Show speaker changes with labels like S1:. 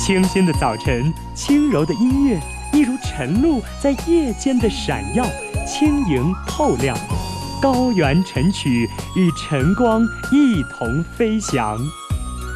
S1: 清新的早晨，轻柔的音乐，一如晨露在夜间的闪耀，轻盈透亮。高原晨曲与晨光一同飞翔。